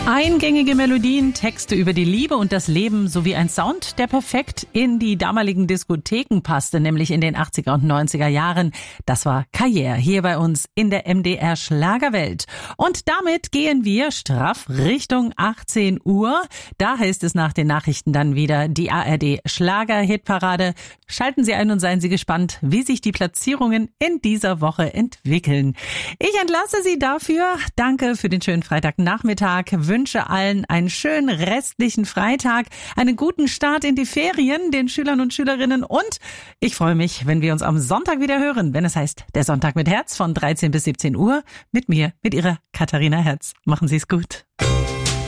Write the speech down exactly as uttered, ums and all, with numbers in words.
Eingängige Melodien, Texte über die Liebe und das Leben sowie ein Sound, der perfekt in die damaligen Diskotheken passte, nämlich in den achtziger und neunziger Jahren. Das war Carrière hier bei uns in der M D R Schlagerwelt. Und damit gehen wir straff Richtung achtzehn Uhr. Da heißt es nach den Nachrichten dann wieder die A R D Schlager-Hitparade. Schalten Sie ein und seien Sie gespannt, wie sich die Platzierungen in dieser Woche entwickeln. Ich entlasse Sie dafür. Danke für den schönen Freitagnachmittag. Wünsche allen einen schönen restlichen Freitag, einen guten Start in die Ferien, den Schülern und Schülerinnen, und ich freue mich, wenn wir uns am Sonntag wieder hören, wenn es heißt, der Sonntag mit Herz von dreizehn bis siebzehn Uhr mit mir, mit Ihrer Katharina Herz. Machen Sie es gut.